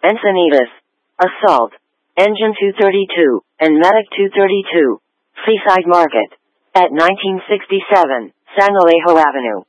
Encinitas, Assault, Engine 232, and Medic 232, Seaside Market, at 1967, San Alejo Avenue.